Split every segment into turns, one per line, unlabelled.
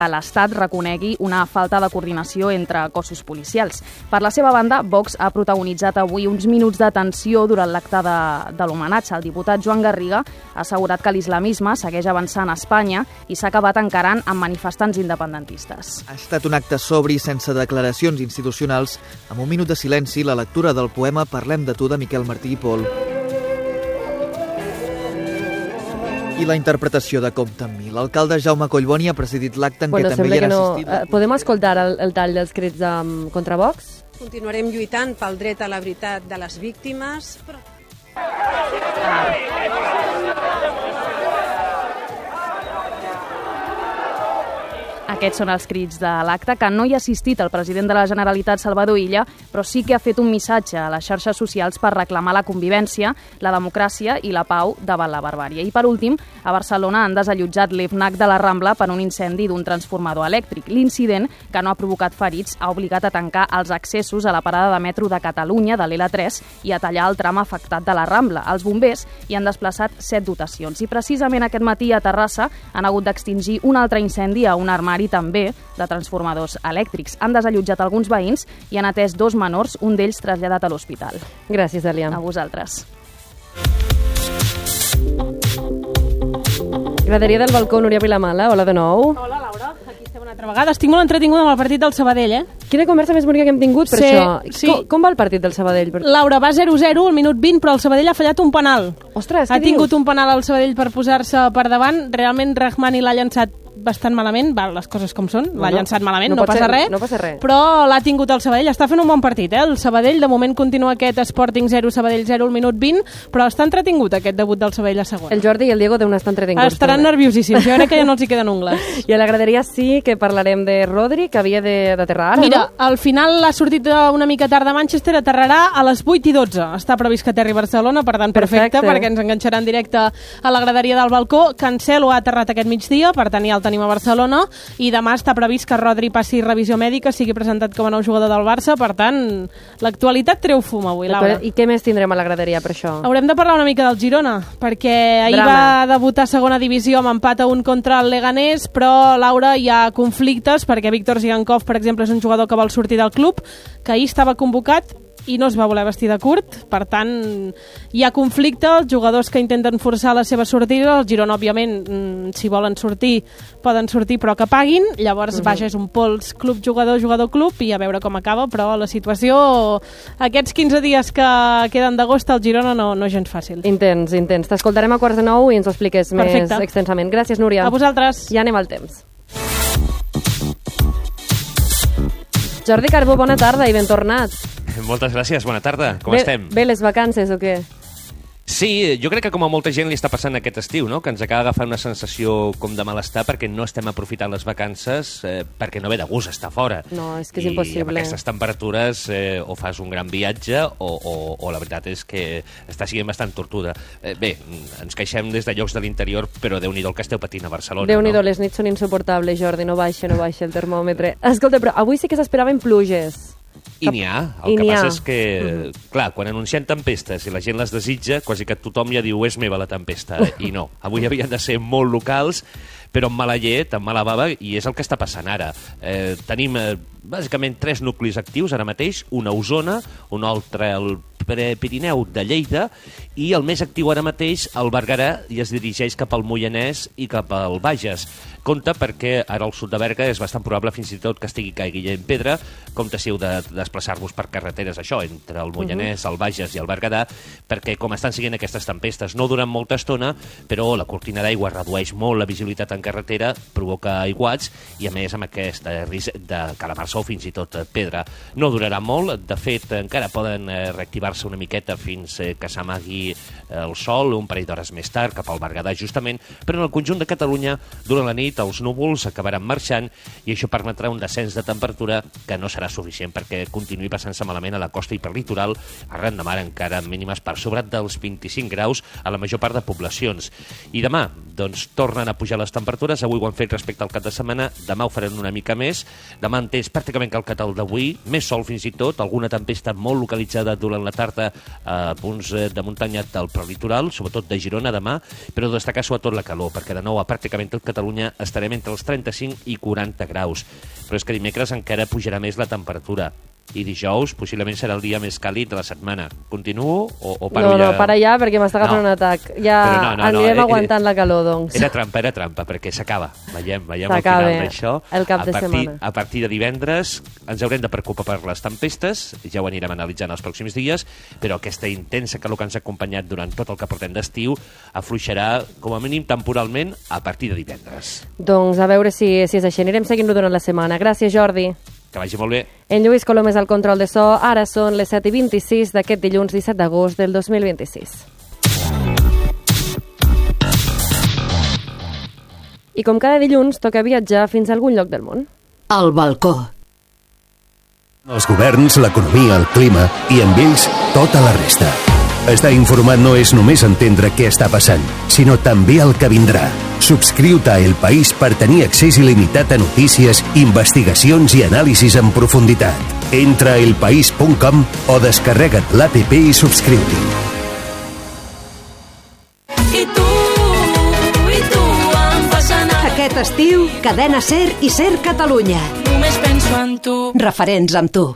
l'Estat reconegui una falta de coordinació entre cossos policials. Per la seva banda, Vox ha protagonitzat avui uns minuts de tensió durant l'acte de l'homenatge. El diputat Joan Garriga ha assegurat que l'islamisme segueix avançant a Espanya i s'ha acabat encarant amb manifestants independentistes.
Ha estat un acte sobri, sense declaracions institucionals, amb un minut de silenci, la lectura del poema Parlem de tu de Miquel Martí i Pol i la interpretació de Compte amb mi. L'alcalde Jaume Collboni ha presidit l'acte en què també hi han assistit...
Podem escoltar el tall dels crits contra Vox?
Continuarem lluitant pel dret a la veritat de les víctimes.
Aquests són els crits de l'acte, que no hi ha assistit el president de la Generalitat, Salvador Illa, però sí que ha fet un missatge a les xarxes socials per reclamar la convivència, la democràcia i la pau davant la barbàrie. I per últim, a Barcelona han desallotjat l'EFNAC de la Rambla per un incendi d'un transformador elèctric. L'incident, que no ha provocat ferits, ha obligat a tancar els accessos a la parada de metro de Catalunya, de l'L3, i a tallar el tram afectat de la Rambla. Els bombers hi han desplaçat 7 dotacions. I precisament aquest matí a Terrassa han hagut d'extingir un altre incendi a un armari també de transformadors elèctrics. Han desallotjat alguns veïns i han atès 2 menors, un d'ells traslladat a l'hospital.
Gràcies, Dèlia.
A vosaltres.
Graderia del balcó, Núria Vilamala. Hola de nou.
Hola, Laura. Aquí estem una altra vegada. Estic molt entretinguda amb el partit del Sabadell,
Quina conversa més bonica que hem tingut per això. Sí. Com va el partit del Sabadell?
Laura, va 0-0 al minut 20, però el Sabadell ha fallat un penal.
Ostres,
ha tingut un penal al Sabadell per posar-se per davant. Realment Rahmani l'ha llançat bastant malament, les coses com són, l'ha llançat malament, no passa res, però l'ha tingut el Sabadell, està fent un bon partit, El Sabadell, de moment continua aquest Sporting 0, Sabadell 0 al minut 20, però està entretingut aquest debut del Sabadell a segona.
El Jordi i el Diego deuen estar entretinguts.
Estaran nerviosíssims, jo crec que ja no els hi queden ungles.
I a la graderia sí que parlarem de Rodri, que havia d'aterrar ara,
Mira, al final ha sortit una mica tard de Manchester, aterrarà a les 8:12. Està previst que aterri a Barcelona, per tant, perfecte, perquè ens enganxarà en directe a la graderia del balcó. Cancelo ha aterrat aquest migdia, per tant ja el tenim a Barcelona, i demà està previst que Rodri passi revisió mèdica, sigui presentat com a nou jugador del Barça, per tant, l'actualitat treu fum avui, Laura.
I què més tindrem a la graderia per això?
Haurem de parlar una mica del Girona, perquè ahir va debutar a segona divisió amb empat a 1 contra el Leganés, però, Laura, hi ha conflictes, perquè Víctor Zigankov, per exemple, és un jugador que vol sortir del club, que ahir estava convocat i no es va voler vestir de curt, per tant hi ha conflicte, els jugadors que intenten forçar la seva sortida, el Girona òbviament si volen sortir poden sortir però que paguin, llavors vaja, és un pols club-jugador, jugador-club, i a veure com acaba, però la situació aquests 15 dies que queden d'agost al Girona no és gens fàcil.
Intens, t'escoltarem a 8:45 i ens ho expliques més extensament. Gràcies, Núria.
A vosaltres.
Ja anem al temps. Jordi Carbó, bona tarda i ben tornat.
Moltes gràcies, bona tarda, com estem?
Bé les vacances o què?
Sí, jo crec que com a molta gent li està passant aquest estiu, no? Que ens acaba d'agafar una sensació com de malestar perquè no estem aprofitant les vacances, perquè no ve de gust estar fora.
No, és que és impossible.
I amb aquestes temperatures o fas un gran viatge o la veritat és que està sent bastant tortuda. Bé, ens queixem des de llocs de l'interior, però Déu-n'hi-do el que esteu patint a Barcelona.
Déu-n'hi-do, les nits són insuportables, Jordi, no baixa el termòmetre. Escolta, però avui sí que s'esperaven pluges.
I n'hi ha. El que passa és que, clar, quan anuncien tempestes i la gent les desitja, quasi que tothom ja diu és meva la tempesta, i no. Avui havien de ser molt locals, però amb mala llet, amb mala bava, i és el que està passant ara. Tenim, bàsicament, 3 nuclis actius ara mateix, un a Osona, un altre al Pirineu de Lleida, i el més actiu ara mateix, el Berguedà, i es dirigeix cap al Moianès i cap al Bages. Compte perquè ara al sud de Berga és bastant probable fins i tot que estigui caiguent pedra, compte si heu de desplaçar-vos per carreteres, això, entre el Moianès, el Bages i el Berguedà, perquè com estan siguent aquestes tempestes no duren molta estona, però la cortina d'aigua redueix molt la visibilitat en carretera, provoca aiguats, i a més amb aquest risc de calamar-se o fins i tot pedra. No durarà molt, de fet encara poden reactivar-se una miqueta fins que s'amagui el sol, un parell d'hores més tard, cap al Berguedà justament, però en el conjunt de Catalunya, durant la nit, els núvols acabaran marxant i això permetrà un descens de temperatura que no serà suficient perquè continuï passant-se malament a la costa hiperlitoral, arran de mar encara mínimes per sobre dels 25 graus a la major part de poblacions. I demà, doncs, tornen a pujar les temperatures, avui ho han fet respecte al cap de setmana, demà ho faran una mica més, demà en temps pràcticament calcat el d'avui, més sol fins i tot, alguna tempesta molt localitzada durant la tarda descarta punts de muntanya del prelitoral, sobretot de Girona demà, però destacar sobretot la calor, perquè de nou a pràcticament tot Catalunya estarem entre els 35 i 40 graus. Però és que dimecres encara pujarà més la temperatura. I dijous possiblement serà el dia més càlid de la setmana. Continuo o paro ja?
No, para ja, perquè m'està agafant un atac. Ja anirem aguantant la calor, doncs.
Era trampa, perquè s'acaba. Veiem al final d'això.
El cap de setmana.
A partir de divendres ens haurem de preocupar per les tempestes, ja ho anirem analitzant els pròxims dies, però aquesta intensa calor que ens ha acompanyat durant tot el que portem d'estiu afluixarà, com a mínim temporalment, a partir de divendres.
Doncs a veure si és així. Anirem seguint-ho durant la setmana. Gràcies, Jordi.
Que vagi molt bé.
En Lluís Colom és al control de so. Ara són les 7:26 d'aquest dilluns 17 d'agost del 2026. I com cada dilluns, toca viatjar fins a algun lloc del món.
Al balcó.
Els governs, l'economia, el clima i amb ells tota la resta. Estar informat no és només entendre què està passant, sinó també el que vindrà. Subscriu-te a El País per tenir accés il·limitat a notícies, investigacions i anàlisis en profunditat. Entra a elpaís.com o descarrega't l'APP i subscriu-t'hi.
I tu em fas anar.
Aquest estiu, Cadena Ser i Ser Catalunya.
Només penso en tu.
Referents amb tu.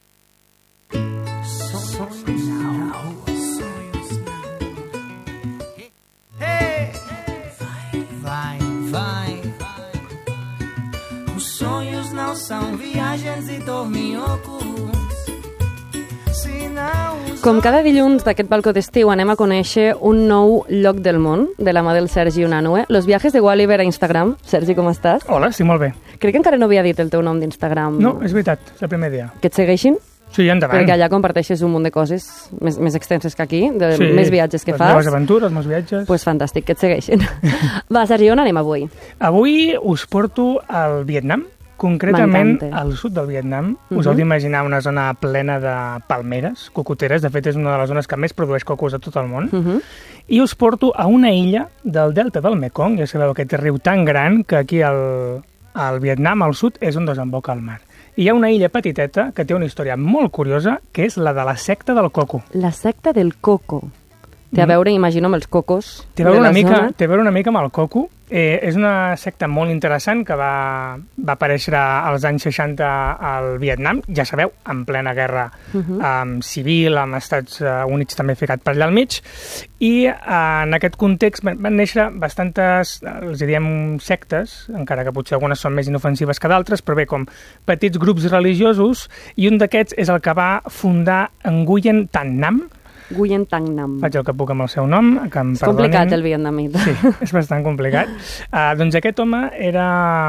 Com cada dilluns d'aquest balcó d'estiu anem a conèixer un nou lloc del món de la mà del Sergi Unanue. Los viajes de Walliver a Instagram. Sergi, com estàs?
Hola, estic molt bé.
Crec que encara no havia dit el teu nom d'Instagram.
No, és veritat, és el primer dia.
Que et segueixin?
Sí, endavant.
Perquè allà comparteixes un munt de coses més extenses que aquí, més viatges que fas.
Les meves aventures, els meus viatges.
Pues fantàstic, que et segueixin. Va, Sergi, on anem avui?
Avui us porto al Vietnam, concretament al sud del Vietnam. Us heu d'imaginar una zona plena de palmeres, cocoteres. De fet, és una de les zones que més produeix cocos a tot el món. I us porto a una illa del delta del Mekong. Ja sabeu, aquest riu tan gran que aquí al Vietnam, al sud, és on desemboca el mar. I hi ha una illa petiteta que té una història molt curiosa, que és la de la secta del coco.
La secta del coco. Té a veure, imagino, amb els cocos.
Té a veure una mica amb el coco. És una secta molt interessant que va aparèixer als anys 60 al Vietnam, ja sabeu, en plena guerra civil, amb Estats Units també ficat per allà al mig, i en aquest context van néixer bastantes, els diem sectes, encara que potser algunes són més inofensives que d'altres, però bé, com petits grups religiosos, i un d'aquests és el que va fundar Nguyen Thanh Nam.
Nguyen Thanh Nam.
Faig el que puc amb el seu nom, que em perdonin.
És complicat el vietnamita.
Sí, és bastant complicat. Doncs aquest home era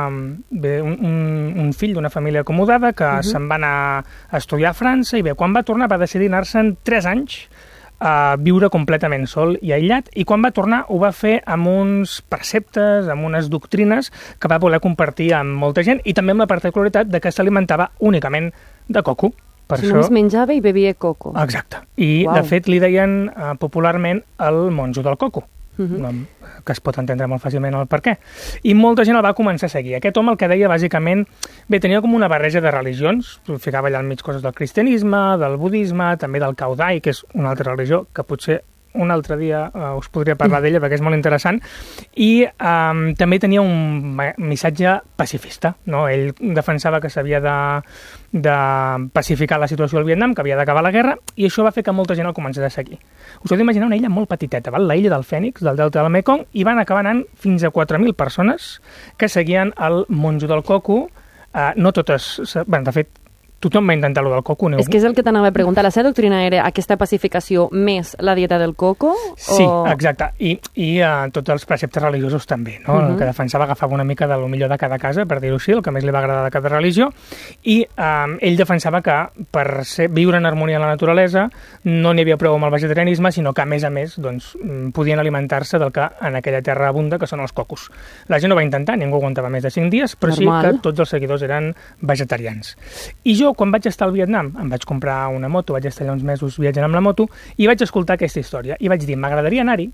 un fill d'una família acomodada que se'n va anar a estudiar a França i bé, quan va tornar va decidir anar-se'n 3 anys a viure completament sol i aïllat, i quan va tornar ho va fer amb uns preceptes, amb unes doctrines que va voler compartir amb molta gent, i també amb la particularitat de que s'alimentava únicament de coco.
Només menjava i bevia coco.
Exacte. I, de fet, li deien popularment el monjo del coco, que es pot entendre molt fàcilment el per què. I molta gent el va començar a seguir. Aquest home el que deia, bàsicament, bé, tenia com una barreja de religions, ficava allà al mig coses del cristianisme, del budisme, també del caudai, que és una altra religió, que potser un altre dia us podria parlar d'ella perquè és molt interessant, i també tenia un missatge pacifista, no? Ell defensava que s'havia de pacificar la situació al Vietnam, que havia d'acabar la guerra, i això va fer que molta gent el començés a seguir. Us heu d'imaginar una illa molt petiteta, la illa del Fènix, del delta del Mekong, i van acabar anant fins a 4.000 persones que seguien el monjo del coco. No totes, de fet, tothom va intentar lo del coco.
És que és el que t'anava a preguntar. La seva doctrina era aquesta pacificació més la dieta del coco?
Sí, exacte. I tots els preceptes religiosos també, no? El que defensava agafava una mica de lo millor de cada casa, per dir-ho així, el que més li va agradar de cada religió, i ell defensava que per viure en harmonia amb la naturalesa no n'hi havia prou amb el vegetarianisme, sinó que, a més, doncs, podien alimentar-se del que en aquella terra abunda, que són els cocos. La gent ho va intentar, ningú aguantava més de 5 dies, però normal. Sí que tots els seguidors eren vegetarians. I jo, quan vaig estar al Vietnam, em vaig comprar una moto, vaig estar allà uns mesos viatjant amb la moto, i vaig escoltar aquesta història, i vaig dir, m'agradaria anar-hi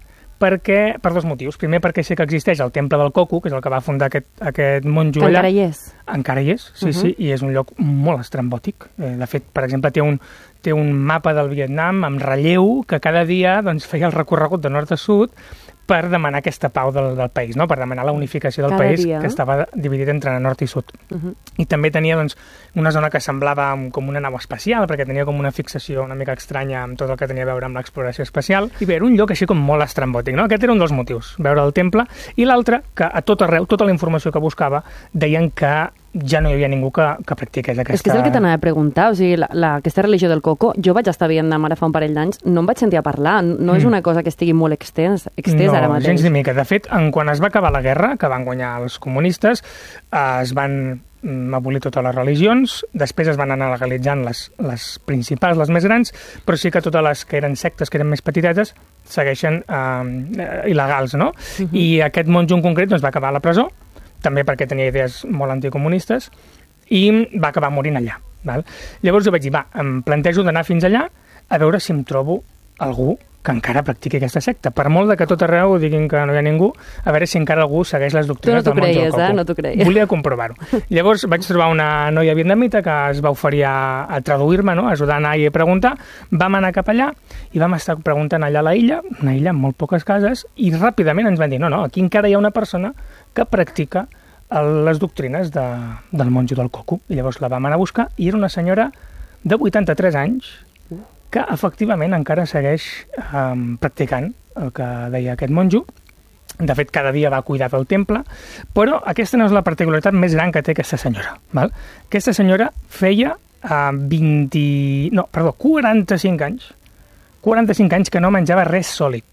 per dos motius. Primer, perquè sé que existeix el Temple del Coco, que és el que va fundar aquest monjo
allà.
Encara
hi és?
Encara hi és, sí, i és un lloc molt estrambòtic. De fet, per exemple, té un mapa del Vietnam amb relleu que cada dia doncs, feia el recorregut de nord a sud per demanar aquesta pau del país, no? Per demanar la unificació del país, que estava dividit entre nord i sud. I també tenia doncs, una zona que semblava com una nau espacial, perquè tenia com una fixació una mica estranya amb tot el que tenia a veure amb l'exploració espacial. I bé, era un lloc així com molt estrambòtic, no? Aquest era un dels motius, veure el temple. I l'altre, que a tot arreu, tota la informació que buscava, deien que ja no hi havia ningú que practiqués aquesta...
És que és el que t'anava a preguntar, o sigui, aquesta religió del Coco, jo vaig estar a Vietnam ara fa un parell d'anys, no em vaig sentir a parlar, no és una cosa que estigui molt extès ara mateix. No,
gens ni mica. De fet, quan es va acabar la guerra, que van guanyar els comunistes, es van abolir totes les religions, després es van anar legalitzant les principals, les més grans, però sí que totes les que eren sectes, que eren més petitetes, segueixen il·legals, no? I aquest monjo en concret doncs, va acabar a la presó, també perquè tenia idees molt anticomunistes, i va acabar morint allà. Val? Llavors jo vaig dir, em plantejo d'anar fins allà a veure si em trobo algú que encara practiqui aquesta secta. Per molt de que tot arreu diguin que no hi ha ningú, a veure si encara algú segueix les doctrines del monjo del Coco.
No t'ho creies.
Volia comprovar-ho. Llavors vaig trobar una noia vietnamita que es va oferir a traduir-me, no? Ajudar a anar i a preguntar. Vam anar cap allà i vam estar preguntant allà a la illa, una illa amb molt poques cases, i ràpidament ens van dir, no, aquí encara hi ha una persona que practica les doctrines del monjo del Coco. I llavors la vam anar a buscar i era una senyora de 83 anys que efectivament encara segueix practicant el que deia aquest monjo. De fet, cada dia va cuidar del temple, però aquesta no és la particularitat més gran que té aquesta senyora. Val? Aquesta senyora feia 45 anys. 45 anys que no menjava res sòlid.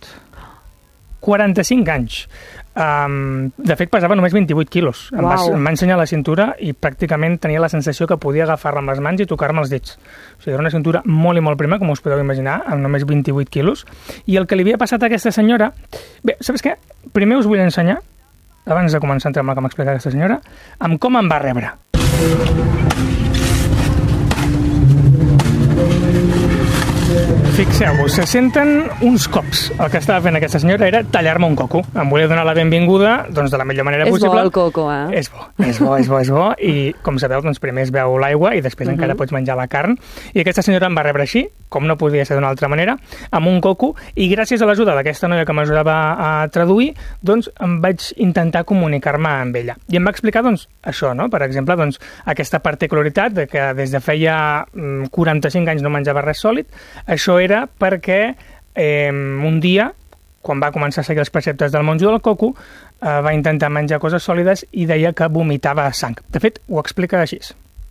45 anys. De fet, pesava només 28 quilos. Em va ensenyar la cintura i pràcticament tenia la sensació que podia agafar-la amb les mans i tocar-me els dits. O sigui, era una cintura molt i molt prima, com us podeu imaginar, amb només 28 quilos. I el que li havia passat a aquesta senyora... Bé, saps què? Primer us vull ensenyar, abans de començar a entrar amb el que m'explica aquesta senyora, amb com em va rebre. Fixeu-vos, se senten uns cops. El que estava fent aquesta senyora era tallar-me un coco. Em volia donar la benvinguda doncs, de la millor manera possible.
És bo el coco, eh?
És bo. I, com sabeu, doncs, primer es veu l'aigua i després encara pots menjar la carn. I aquesta senyora em va rebre així, com no podia ser d'una altra manera, amb un coco, i gràcies a l'ajuda d'aquesta noia que m'ajudava a traduir, doncs em vaig intentar comunicar-me amb ella. I em va explicar, doncs, això, no? Per exemple, doncs, aquesta particularitat de que des de feia 45 anys no menjava res sòlid. Això era perquè un dia, quan va començar a seguir els preceptes del monjo del Coco, va intentar menjar coses sòlides i deia que vomitava sang. De fet, ho explica així.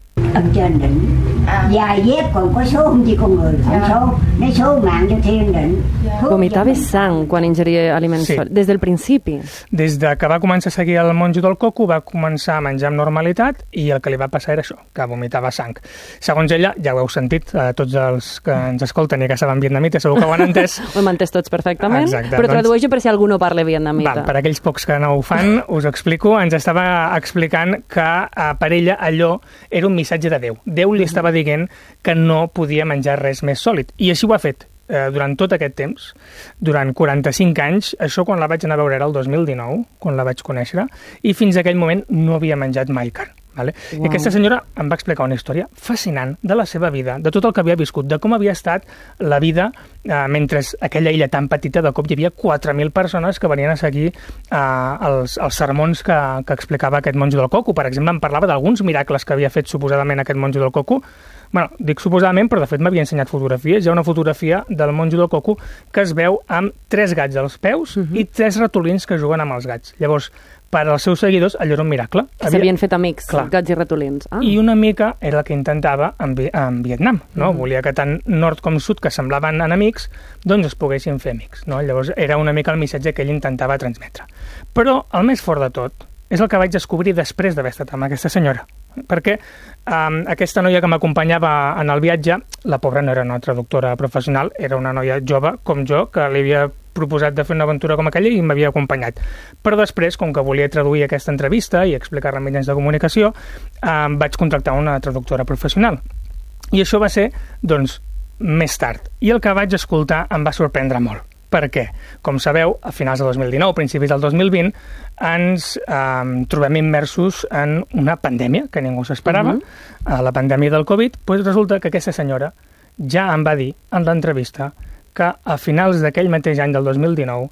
Ẩm trên đỉnh dài dép còn có số không chỉ con người không số lấy số mạng cho thiên định.
Vomitava sang quan ingeria aliments sòlids, des del principi.
Des de que va començar a seguir el monjo del Coco va començar a menjar amb normalitat i el que li va passar era això, que vomitava sang. Segons ella, ja ho heu sentit, tots els que ens escolten i que saben vietnamita segur que ho han entès.
Ho hem entès tots perfectament,
exacte,
però tradueixo per si algú no parla vietnamita.
Per aquells pocs que no ho fan, us ho explico. Ens estava explicant que per ella allò era un missatge de Déu. Déu li estava dient que no podia menjar res més sòlid. I així ho ha fet durant tot aquest temps, durant 45 anys. Això quan la vaig anar a veure era el 2019, quan la vaig conèixer, i fins a aquell moment no havia menjat mai carn. Vale? Wow. I aquesta senyora em va explicar una història fascinant de la seva vida, de tot el que havia viscut, de com havia estat la vida mentre aquella illa tan petita, de cop hi havia 4.000 persones que venien a seguir els sermons que explicava aquest monjo del Coco. Per exemple, em parlava d'alguns miracles que havia fet suposadament aquest monjo del Coco. Bueno, dic suposadament, però de fet m'havia ensenyat fotografies. Hi ha una fotografia del monjo del Coco que es veu amb 3 gats als peus i 3 ratolins que juguen amb els gats. Llavors, per als seus seguidors, allò era un miracle.
S'havien fet amics, gats i ratolins.
I una mica era el que intentava en Vietnam, no? Volia que tant nord com sud, que semblaven enemics, doncs es poguessin fer amics, no? Llavors era una mica el missatge que ell intentava transmetre. Però el més fort de tot és el que vaig descobrir després d'haver estat amb aquesta senyora. Perquè aquesta noia que m'acompanyava en el viatge, la pobra no era una traductora professional, era una noia jove com jo, que li havia proposat de fer una aventura com aquella i m'havia acompanyat. Però després, com que volia traduir aquesta entrevista i explicar-la en mitjans de comunicació, vaig contractar una traductora professional. I això va ser, doncs, més tard. I el que vaig escoltar em va sorprendre molt. Per què? Com sabeu, a finals de 2019, principis del 2020, ens trobem immersos en una pandèmia que ningú s'esperava, la pandèmia del Covid. Doncs resulta que aquesta senyora ja em va dir en l'entrevista que a finals d'aquell mateix any del 2019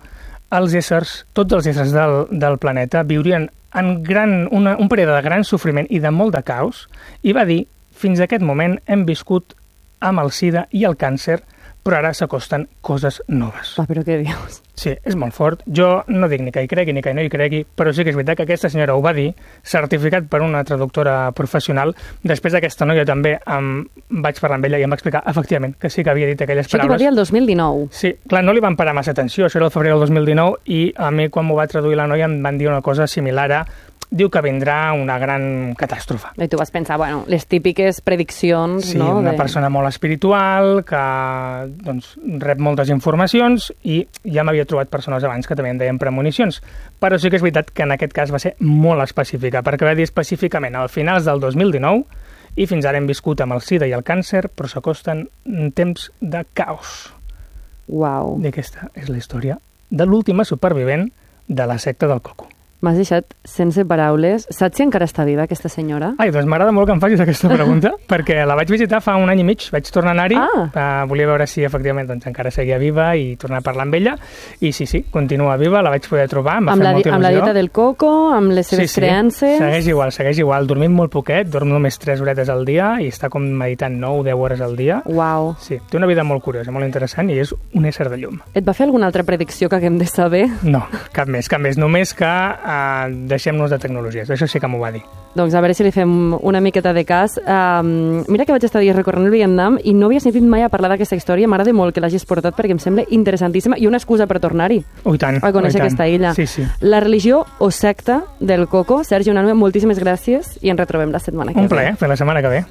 tots els éssers del planeta viurien en un període de gran sofriment i de molt de caos, i va dir, fins a aquest moment hem viscut amb el SIDA i el càncer, però ara s'acosten coses noves.
Però què dius?
Sí, és molt fort. Jo no dic ni que hi cregui ni que no hi cregui, però sí que és veritat que aquesta senyora ho va dir, certificat per una traductora professional. Després d'aquesta noia també vaig parlar amb ella i em va explicar, efectivament, que sí que havia dit aquelles paraules.
Això t'ho va dir el 2019.
Sí, clar, no li van parar massa atenció, això era el febrer del 2019, i a mi, quan m'ho va traduir la noia, em van dir una cosa similar a diu que vindrà una gran catàstrofe.
I tu vas pensar, bueno, les típiques prediccions,
sí,
no?
Sí, una persona molt espiritual, que doncs, rep moltes informacions, i ja m'havia trobat persones abans que també em deien premonicions. Però sí que és veritat que en aquest cas va ser molt específica, perquè va dir específicament al finals del 2019, i fins ara hem viscut amb el SIDA i el càncer, però s'acosten temps de caos.
Uau.
I aquesta és la història de l'última supervivent de la secta del Coco.
M'has deixat sense paraules. Saps si encara està viva, aquesta senyora?
Ai, doncs m'agrada molt que em facis aquesta pregunta, perquè la vaig visitar fa 1 any i mig, vaig tornar a anar-hi, volia veure si efectivament doncs, encara seguia viva i tornar a parlar amb ella, i sí, continua viva, la vaig poder trobar, em va fer molta il·lusió.
Amb la dieta del coco, amb les seves creences...
Segueix igual, dormim molt poquet, dorm només 3 horetes al dia i està com meditant 9-10 hores al dia.
Uau.
Sí, té una vida molt curiosa, molt interessant, i és un ésser de llum.
Et va fer alguna altra predicció que haguem de saber?
No, cap més, només que deixem-nos de tecnologies, això sí que m'ho va dir.
Doncs a veure si li fem una miqueta de cas. Mira que vaig estar dies recorrent el Vietnam i no havia sentit mai a parlar d'aquesta història. M'agrada molt que l'hagis portat perquè em sembla interessantíssima i una excusa per tornar-hi. A conèixer aquesta illa.
Sí.
La religió o secta del Coco. Sergi Unanue, moltíssimes gràcies i ens retrobem la setmana que ve.
Un plaer, fer la setmana que ve.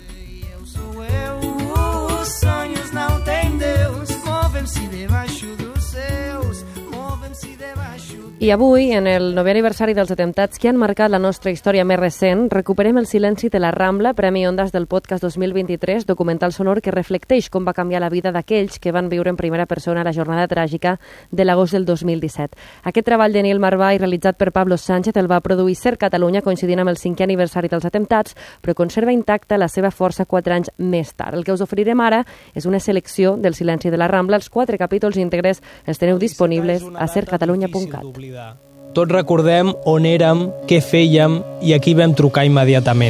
I avui, en el 9è aniversari dels atemptats que han marcat la nostra història més recent, recuperem el silenci de la Rambla, Premi Ondas del podcast 2023, documental sonor que reflecteix com va canviar la vida d'aquells que van viure en primera persona la jornada tràgica de l'agost del 2017. Aquest treball de Nil Marvà i realitzat per Pablo Sánchez el va produir Ser Catalunya coincidint amb el 5è aniversari dels atemptats, però conserva intacta la seva força 4 anys més tard. El que us oferirem ara és una selecció del silenci de la Rambla. Els 4 capítols íntegres els teniu disponibles a sercatalunya.cat.
Tots recordem on érem, què fèiem i a qui vam trucar immediatament.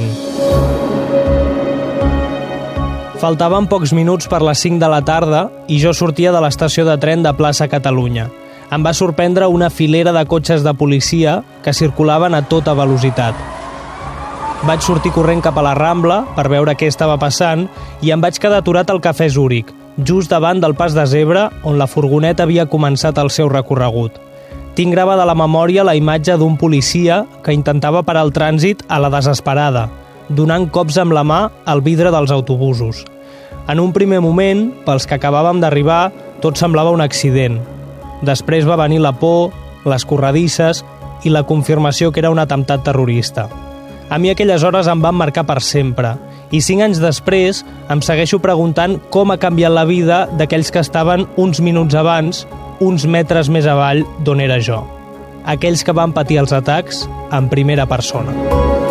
Faltaven pocs minuts per les 5 de la tarda i jo sortia de l'estació de tren de Plaça Catalunya. Em va sorprendre una filera de cotxes de policia que circulaven a tota velocitat. Vaig sortir corrent cap a la Rambla per veure què estava passant i em vaig quedar aturat al Cafè Zúrich, just davant del pas de zebra on la furgoneta havia començat el seu recorregut. Tinc gravada a la memòria la imatge d'un policia que intentava parar el trànsit a la desesperada, donant cops amb la mà al vidre dels autobusos. En un primer moment, pels que acabàvem d'arribar, tot semblava un accident. Després va venir la por, les corredisses i la confirmació que era un atemptat terrorista. A mi aquelles hores em van marcar per sempre, i 5 anys després em segueixo preguntant com ha canviat la vida d'aquells que estaven uns minuts abans, uns metres més avall d'on era jo. Aquells que van patir els atacs en primera persona.